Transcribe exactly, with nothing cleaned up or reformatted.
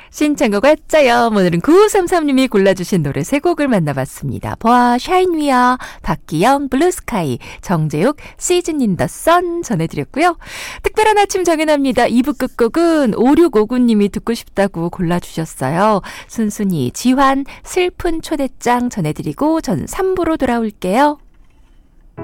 신청곡 왔자요. 오늘은 구오삼삼님이 골라주신 노래 세 곡을 만나봤습니다. 보아, 샤인위아, 박기영, 블루스카이, 정재욱, 시즌 인 더 선 전해드렸고요. 특별한 아침 정연합니다. 이 부 끝곡은 오육오구님이 듣고 싶다고 골라주셨어요. 순순히 지환, 슬픈 초대장 전해드리고 전 삼 부로 돌아올게요.